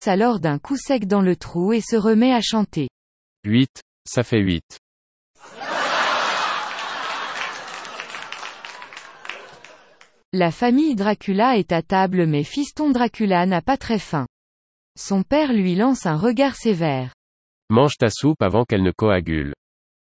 alors d'un coup sec dans le trou et se remet à chanter. 8, ça fait 8. La famille Dracula est à table mais fiston Dracula n'a pas très faim. Son père lui lance un regard sévère. Mange ta soupe avant qu'elle ne coagule.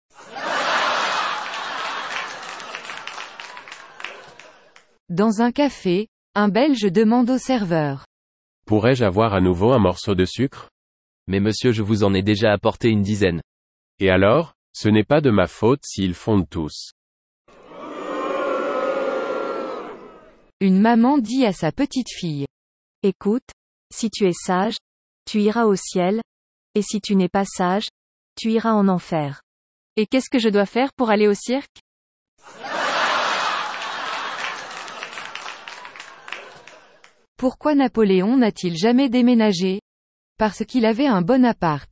Dans un café, un Belge demande au serveur. Pourrais-je avoir à nouveau un morceau de sucre? Mais monsieur, je vous en ai déjà apporté une dizaine. Et alors, ce n'est pas de ma faute s'ils fondent tous. Une maman dit à sa petite fille. Écoute, si tu es sage, tu iras au ciel, et si tu n'es pas sage, tu iras en enfer. Et qu'est-ce que je dois faire pour aller au cirque? Pourquoi Napoléon n'a-t-il jamais déménagé? Parce qu'il avait un bon appart.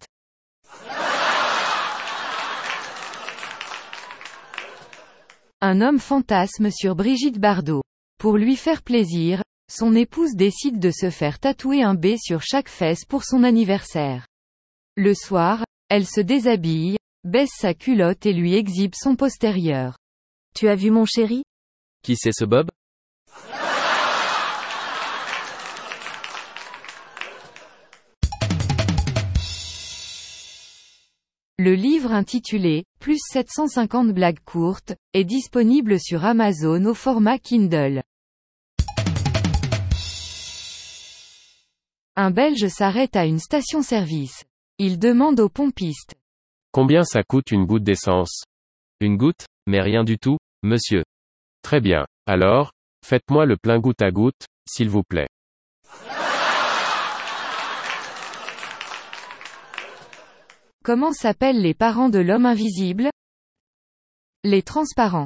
Un homme fantasme sur Brigitte Bardot. Pour lui faire plaisir, son épouse décide de se faire tatouer un B sur chaque fesse pour son anniversaire. Le soir, elle se déshabille, baisse sa culotte et lui exhibe son postérieur. Tu as vu mon chéri? Qui c'est ce Bob? Le livre intitulé « Plus 750 blagues courtes » est disponible sur Amazon au format Kindle. Un Belge s'arrête à une station-service. Il demande au pompiste. Combien ça coûte une goutte d'essence? Une goutte? Mais rien du tout, monsieur. Très bien. Alors, faites-moi le plein goutte à goutte, s'il vous plaît. Comment s'appellent les parents de l'homme invisible? Les transparents.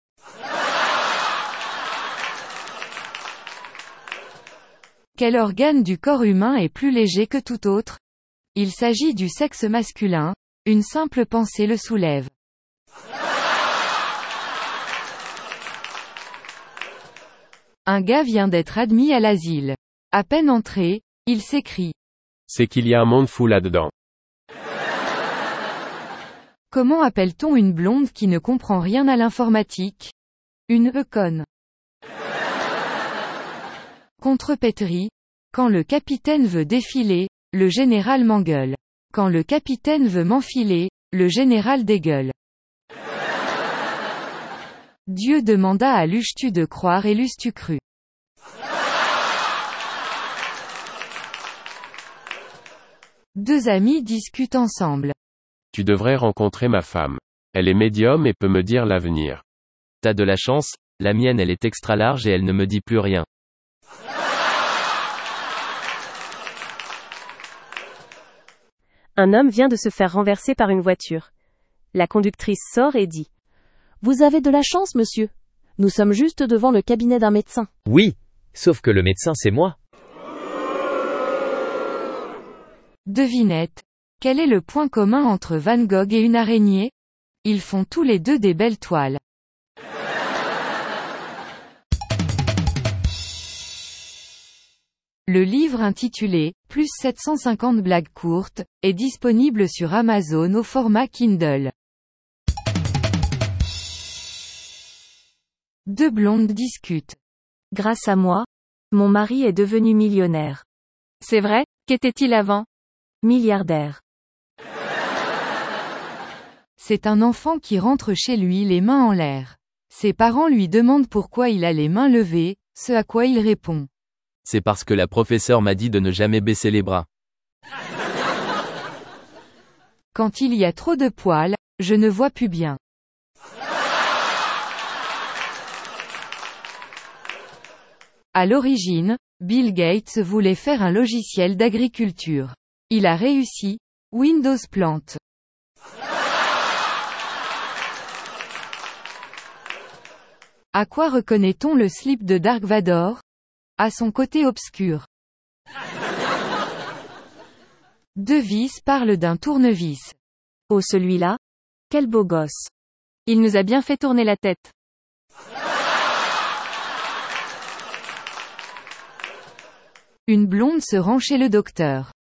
Quel organe du corps humain est plus léger que tout autre? Il s'agit du sexe masculin, une simple pensée le soulève. Un gars vient d'être admis à l'asile. À peine entré, il s'écrie. C'est qu'il y a un monde fou là-dedans. Comment appelle-t-on une blonde qui ne comprend rien à l'informatique? Une conne. Contrepétrie. Quand le capitaine veut défiler, le général m'engueule. Quand le capitaine veut m'enfiler, le général dégueule. Dieu demanda à l'euches-tu de croire et l'eusses-tu cru. Deux amis discutent ensemble. Tu devrais rencontrer ma femme. Elle est médium et peut me dire l'avenir. T'as de la chance, la mienne elle est extra large et elle ne me dit plus rien. Un homme vient de se faire renverser par une voiture. La conductrice sort et dit. Vous avez de la chance, monsieur. Nous sommes juste devant le cabinet d'un médecin. Oui, sauf que le médecin c'est moi. Devinette. Quel est le point commun entre Van Gogh et une araignée? Ils font tous les deux des belles toiles. Le livre intitulé « Plus 750 blagues courtes » est disponible sur Amazon au format Kindle. Deux blondes discutent. Grâce à moi, mon mari est devenu millionnaire. C'est vrai, qu'était-il avant? Milliardaire. C'est un enfant qui rentre chez lui les mains en l'air. Ses parents lui demandent pourquoi il a les mains levées, ce à quoi il répond. C'est parce que la professeure m'a dit de ne jamais baisser les bras. Quand il y a trop de poils, je ne vois plus bien. À l'origine, Bill Gates voulait faire un logiciel d'agriculture. Il a réussi, Windows plante. À quoi reconnaît-on le slip de Dark Vador? À son côté obscur. Devis parle d'un tournevis. Oh celui-là? Quel beau gosse. Il nous a bien fait tourner la tête. Une blonde se rend chez le docteur.